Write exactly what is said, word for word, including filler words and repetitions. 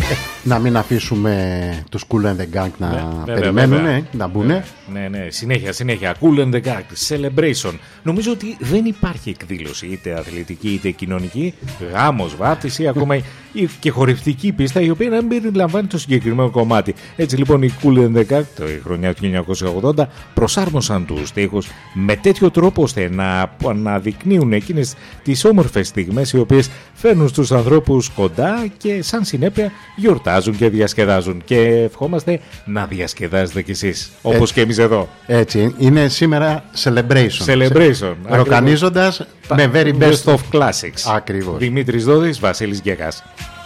Να μην αφήσουμε τους Kool and the Gang να ναι, περιμένουν, ναι, να μπουν. Ναι, ναι, ναι, συνέχεια, συνέχεια. Kool and the Gang, Celebration. Νομίζω ότι δεν υπάρχει εκδήλωση, είτε αθλητική είτε κοινωνική, γάμος, βάπτιση ή ακόμα και χορευτική πίστα, η οποία να μην περιλαμβάνει το συγκεκριμένο κομμάτι. Έτσι λοιπόν οι Kool and the Gang, το χρονιά του χίλια εννιακόσια ογδόντα, προσάρμοσαν τους στίχους με τέτοιο τρόπο ώστε να αναδεικνύουν εκείνες τις όμορφες στιγμές οι οποίες φέρνουν στους ανθρώπους κοντά και σαν συνέπεια γιορτάζουν και διασκεδάζουν. Και ευχόμαστε να διασκεδάζετε κι εσείς, όπως έτσι, και εμείς εδώ. Έτσι, είναι σήμερα celebration. Celebration. Ροκανίζοντας με very best of classics. Ακριβώς. Δημήτρης Δόδης, Βασίλης Γκέγας.